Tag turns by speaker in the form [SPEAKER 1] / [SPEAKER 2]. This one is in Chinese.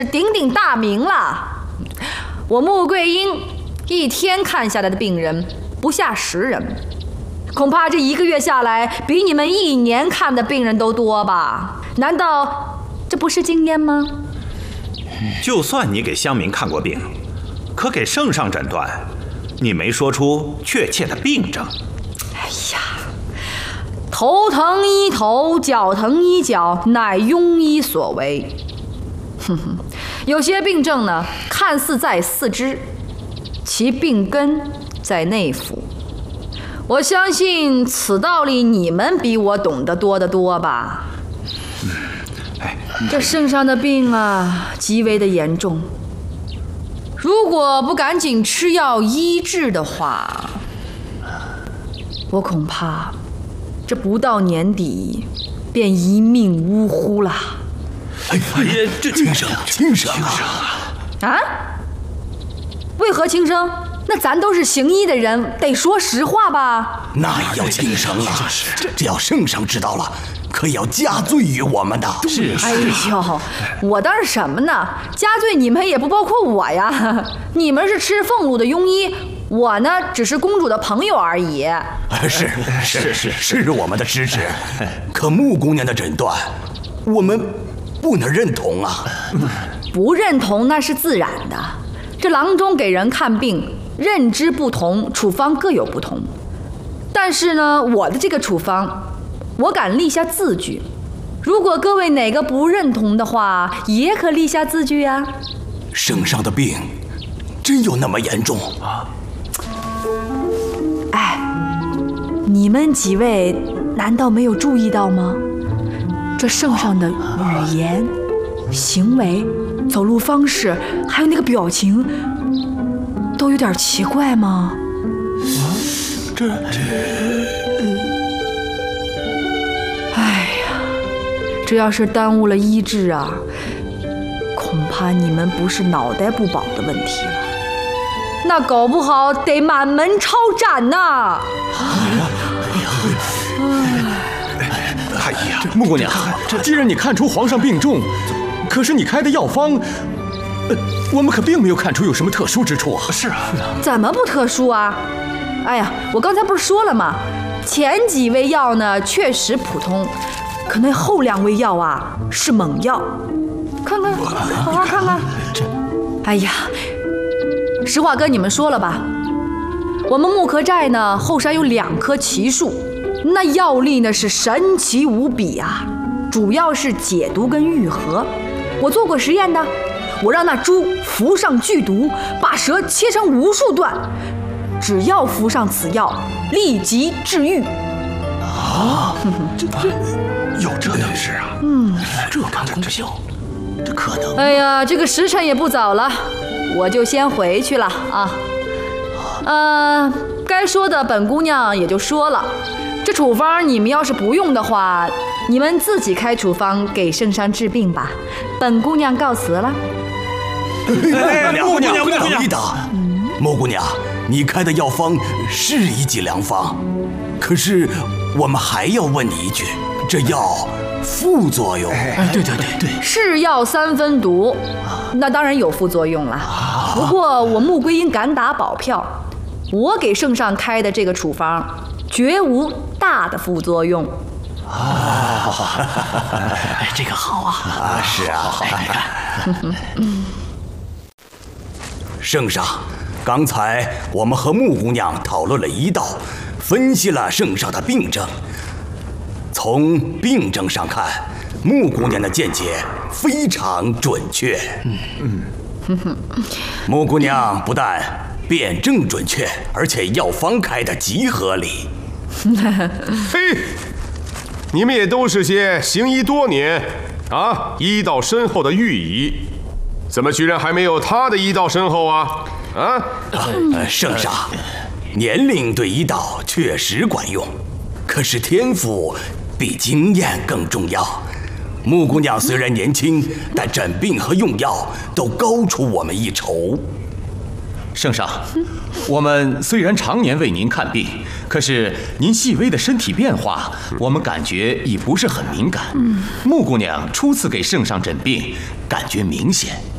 [SPEAKER 1] 鼎鼎大名了。我穆桂英一天看下来的病人不下10人，恐怕这1个月下来，比你们1年看的病人都多吧？难道这不是经验吗？
[SPEAKER 2] 就算你给乡民看过病，可给圣上诊断，你没说出确切的病症。
[SPEAKER 1] 哎呀，头疼医头，脚疼医脚，乃庸医所为。哼哼，有些病症呢，看似在四肢，其病根在内腑。我相信此道理你们比我懂得多得多吧。这圣上的病啊，极为的严重。如果不赶紧吃药医治的话，我恐怕这不到年底便一命呜呼了。
[SPEAKER 3] 哎呀，这轻生
[SPEAKER 1] 啊？为何轻生？那咱都是行医的人，得说实话吧？
[SPEAKER 3] 那也要轻生啊！这要圣上知道了，可也要加罪于我们的。
[SPEAKER 2] 是。
[SPEAKER 1] 哎呦，我当是什么呢？加罪你们也不包括我呀。你们是吃俸禄的庸医，我呢只是公主的朋友而已。
[SPEAKER 3] 是我们的失职，可穆姑娘的诊断，我们不能认同啊。
[SPEAKER 1] 不认同那是自然的。这郎中给人看病，认知不同，处方各有不同。但是呢，我的这个处方，我敢立下字据。如果各位哪个不认同的话，也可立下字据呀。
[SPEAKER 3] 圣上的病真有那么严重啊？
[SPEAKER 1] 哎，你们几位难道没有注意到吗？这圣上的语言、行为、走路方式，还有那个表情，都有点奇怪吗？哎呀，这要是耽误了医治啊，恐怕你们不是脑袋不保的问题了，那搞不好得满门抄斩呐！
[SPEAKER 4] 哎呀，穆姑娘，既然你看出皇上病重，可是你开的药方，我们可并没有看出有什么特殊之处啊。
[SPEAKER 2] 是啊，
[SPEAKER 1] 怎么不特殊啊？哎呀，我刚才不是说了吗？前几味药呢确实普通，可那后2味药啊是猛药。看看，好好看看。哎呀，实话跟你们说了吧，我们木柯寨呢后山有2棵奇树，那药力呢是神奇无比啊，主要是解毒跟愈合。我做过实验的，我让那猪服上剧毒，把蛇切成无数段，只要服上此药，立即治愈。
[SPEAKER 3] 啊，这有这等事啊？这般功效，这可能。
[SPEAKER 1] 哎呀，这个时辰也不早了，我就先回去了啊。该说的本姑娘也就说了，这处方你们要是不用的话，你们自己开处方给圣上治病吧。本姑娘告辞了。
[SPEAKER 3] 穆姑娘，可以的。穆姑娘，你开的药方是一剂良方，可是我们还要问你一句，这药副作用？
[SPEAKER 4] 对，
[SPEAKER 1] 是药3分毒，那当然有副作用了。不过我穆桂英敢打保票，我给圣上开的这个处方绝无大的副作用。
[SPEAKER 3] 这个好啊！是啊，圣上，刚才我们和穆姑娘讨论了医道，分析了圣上的病症。从病症上看，穆姑娘的见解非常准确。穆姑娘不但辨证准确，而且药方开得极合理。
[SPEAKER 5] 嘿，你们也都是些行医多年啊，医道深厚的御医，怎么居然还没有他的医道深厚啊？
[SPEAKER 3] 圣上，年龄对医道确实管用，可是天赋比经验更重要。穆姑娘虽然年轻，但诊病和用药都高出我们一筹。
[SPEAKER 4] 圣上，我们虽然常年为您看病，可是您细微的身体变化，我们感觉已不是很敏感。穆姑娘初次给圣上诊病，感觉明显。